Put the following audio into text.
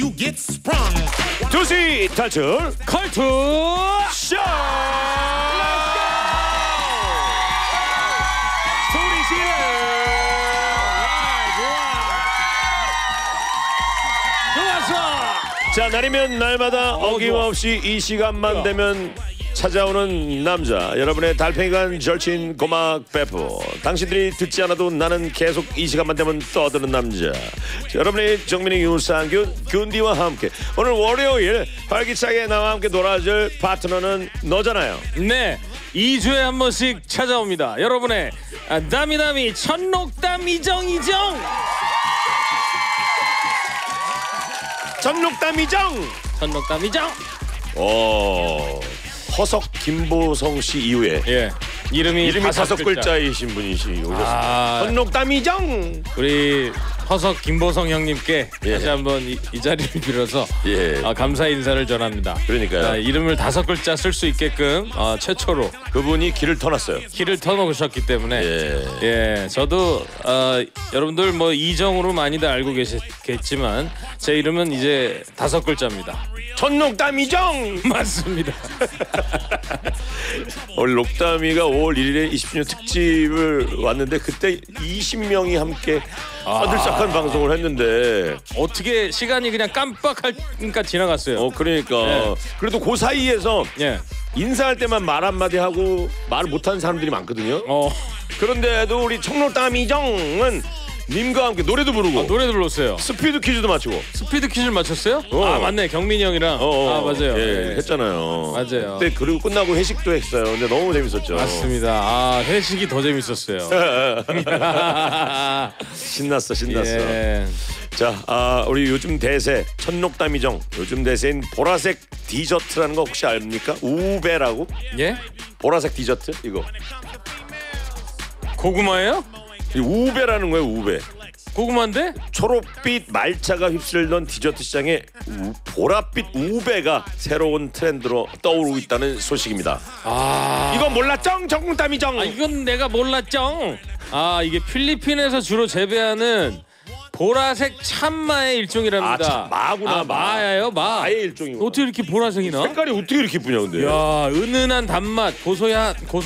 두시 탈출 컬투 쇼! 소리 질러! 좋았어. 자, 날이면 날마다 어김없이 이 시간만 좋아. 되면 찾아오는 남자, 여러분의 달팽이관 절친 고막 베프. 당신들이 듣지 않아도 나는 계속 이 시간만 되면 떠드는 남자. 자, 여러분의 정민이 유산균 균디와 함께 오늘 월요일 활기차게 나와 함께 놀아줄 파트너는 너잖아요. 네, 2주에 한 번씩 찾아옵니다. 여러분의 다미다미 천록담 이정 전록담이정. 천록담 이정. 허석 김보성 씨 이후에 예, 이름이 다섯 글자이신 분이 오셨습니다. 전록담이정. 우리 허석 김보성 형님께 예. 다시 한번 이 자리를 빌어서 예. 감사 인사를 전합니다. 그러니까요. 이름을 5글자 쓸 수 있게끔 최초로 그분이 길을 터놨어요. 길을 터놓으셨기 때문에 예. 저도 여러분들 뭐 이정으로 많이들 알고 계시겠지만 제 이름은 이제 5글자입니다. 전록담이정. 맞습니다. 오늘 녹담이가 5월 1일에 20주년 특집을 왔는데 그때 20명이 함께 떠들썩한 방송을 했는데 어떻게 시간이 그냥 깜빡하니까 지나갔어요. 그러니까 예. 그래도 그 사이에서 예. 인사할 때만 말 한마디 하고 말을 못하는 사람들이 많거든요. 그런데도 우리 청록담이정은 님과 함께 노래도 부르고 노래도 불렀어요. 스피드 퀴즈도 맞추고 스피드 퀴즈를 맞췄어요? 맞네, 경민이 형이랑. 맞아요. 예, 했잖아요. 맞아요. 그때 그리고 끝나고 회식도 했어요. 근데 너무 재밌었죠. 맞습니다. 회식이 더 재밌었어요. 신났어. 예. 자, 우리 요즘 대세 천록담이정, 요즘 대세인 보라색 디저트라는 거 혹시 압니까? 우베라고? 예? 보라색 디저트 이거. 고구마예요? 이 우베라는 거예요. 우베. 고구마인데? 초록빛 말차가 휩쓸던 디저트 시장에 보랏빛 우베가 새로운 트렌드로 떠오르고 있다는 소식입니다. 이건 몰랐죠? 정국담이정. 이건 내가 몰랐죠. 이게 필리핀에서 주로 재배하는 보라색 참마의 일종이랍니다. 마구나. 마예요, 마. 마의 일종이구나. 어떻게 이렇게 보라색이 나? 색깔이 어떻게 이렇게 이쁘냐 근데. 야, 은은한 단맛, 고소한